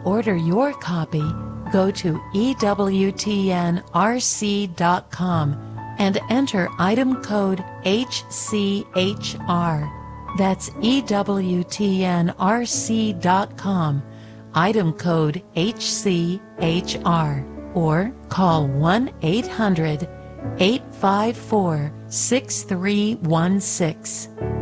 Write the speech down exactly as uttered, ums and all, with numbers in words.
order your copy, go to E W T N R C dot com and enter item code H C H R. That's E W T N R C dot com, item code H C H R, or call one eight hundred, eight five four, six three one six.